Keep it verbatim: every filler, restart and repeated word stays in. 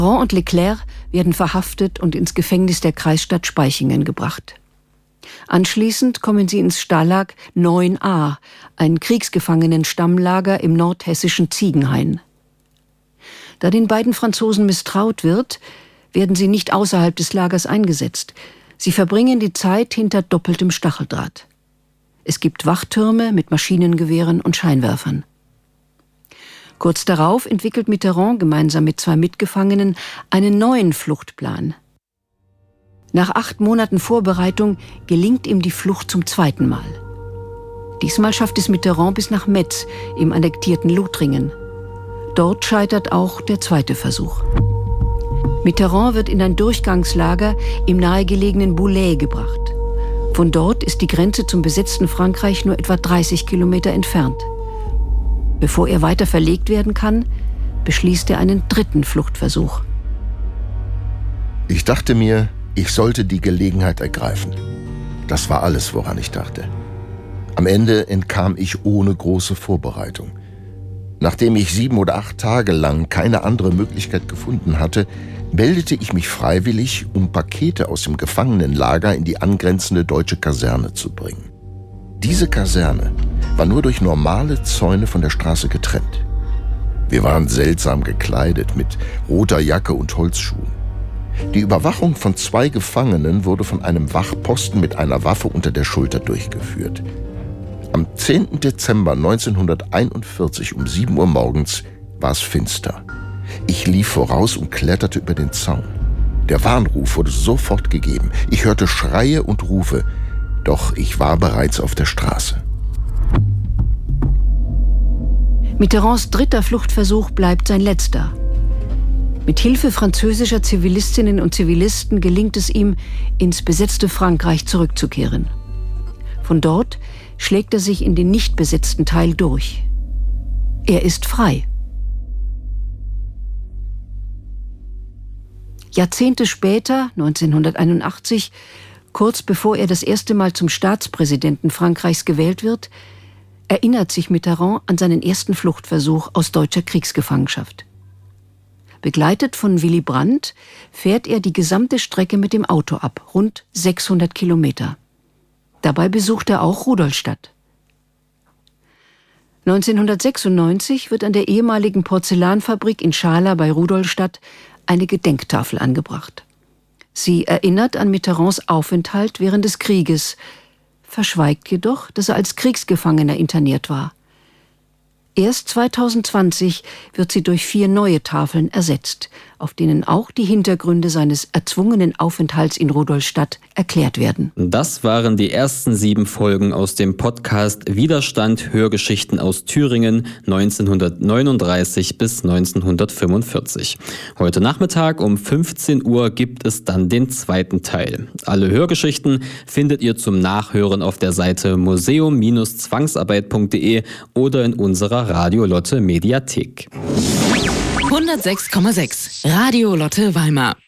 Mitterrand und Leclerc werden verhaftet und ins Gefängnis der Kreisstadt Spaichingen gebracht. Anschließend kommen sie ins Stalag neun a, ein Kriegsgefangenen-Stammlager im nordhessischen Ziegenhain. Da den beiden Franzosen misstraut wird, werden sie nicht außerhalb des Lagers eingesetzt. Sie verbringen die Zeit hinter doppeltem Stacheldraht. Es gibt Wachtürme mit Maschinengewehren und Scheinwerfern. Kurz darauf entwickelt Mitterrand gemeinsam mit zwei Mitgefangenen einen neuen Fluchtplan. Nach acht Monaten Vorbereitung gelingt ihm die Flucht zum zweiten Mal. Diesmal schafft es Mitterrand bis nach Metz im annektierten Lothringen. Dort scheitert auch der zweite Versuch. Mitterrand wird in ein Durchgangslager im nahegelegenen Boulay gebracht. Von dort ist die Grenze zum besetzten Frankreich nur etwa dreißig Kilometer entfernt. Bevor er weiter verlegt werden kann, beschließt er einen dritten Fluchtversuch. Ich dachte mir, ich sollte die Gelegenheit ergreifen. Das war alles, woran ich dachte. Am Ende entkam ich ohne große Vorbereitung. Nachdem ich sieben oder acht Tage lang keine andere Möglichkeit gefunden hatte, meldete ich mich freiwillig, um Pakete aus dem Gefangenenlager in die angrenzende deutsche Kaserne zu bringen. Diese Kaserne war nur durch normale Zäune von der Straße getrennt. Wir waren seltsam gekleidet mit roter Jacke und Holzschuhen. Die Überwachung von zwei Gefangenen wurde von einem Wachposten mit einer Waffe unter der Schulter durchgeführt. Am zehnten Dezember neunzehnhunderteinundvierzig um sieben Uhr morgens war es finster. Ich lief voraus und kletterte über den Zaun. Der Warnruf wurde sofort gegeben. Ich hörte Schreie und Rufe, doch ich war bereits auf der Straße. Mitterrands dritter Fluchtversuch bleibt sein letzter. Mit Hilfe französischer Zivilistinnen und Zivilisten gelingt es ihm, ins besetzte Frankreich zurückzukehren. Von dort schlägt er sich in den nicht besetzten Teil durch. Er ist frei. Jahrzehnte später, neunzehnhunderteinundachtzig, kurz bevor er das erste Mal zum Staatspräsidenten Frankreichs gewählt wird, erinnert sich Mitterrand an seinen ersten Fluchtversuch aus deutscher Kriegsgefangenschaft. Begleitet von Willy Brandt fährt er die gesamte Strecke mit dem Auto ab, rund sechshundert Kilometer. Dabei besucht er auch Rudolstadt. neunzehnhundertsechsundneunzig wird an der ehemaligen Porzellanfabrik in Schala bei Rudolstadt eine Gedenktafel angebracht. Sie erinnert an Mitterrands Aufenthalt während des Krieges, verschweigt jedoch, dass er als Kriegsgefangener interniert war. Erst zweitausendzwanzig wird sie durch vier neue Tafeln ersetzt, auf denen auch die Hintergründe seines erzwungenen Aufenthalts in Rudolstadt erklärt werden. Das waren die ersten sieben Folgen aus dem Podcast Widerstand, Hörgeschichten aus Thüringen neunzehnhundertneununddreißig bis neunzehnhundertfünfundvierzig. Heute Nachmittag um fünfzehn Uhr gibt es dann den zweiten Teil. Alle Hörgeschichten findet ihr zum Nachhören auf der Seite museum Bindestrich zwangsarbeit punkt de oder in unserer Radio Lotte Mediathek. hundertsechs Komma sechs Radio Lotte Weimar